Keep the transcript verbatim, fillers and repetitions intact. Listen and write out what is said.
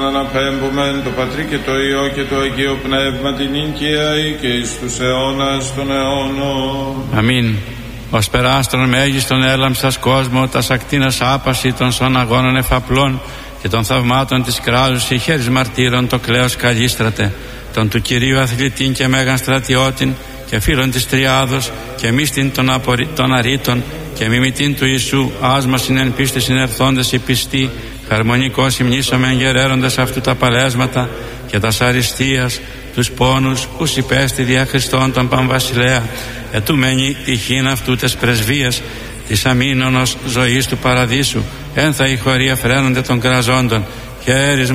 Αναπέμπομεν το Πατρί και το Υιό και το Αγίο Πνεύμα την ίνκαια ή και εις τους αιώνας των αιώνων. Αμήν. Ως περάστρον μέγιστον έλαμψας κόσμο, τας ακτίνας άπαση των σων αγώνων εφαπλών και των θαυμάτων της κράτους η χέρις μαρτύρων το κλαίος καλίστρατε, τον του Κυρίου αθλητήν και μέγαν στρατιώτην και φίλων της Τριάδος και μίστην των, απορι... των αρήτων και μιμητήν του Ιησού, άσμα συνεν πίστη συνερθόντες οι πιστοί, χαρμονικός υμνήσομεν γερέροντας αυτού τα παλέσματα και τας αριστείας τους πόνους ους υπέστη δια Χριστόν τον Παμβασιλέα, ετουμένη τυχήν αυτού τες πρεσβείες της αμήνωνος ζωής του παραδείσου, ένθα η χωρία φρένονται των κραζόντων και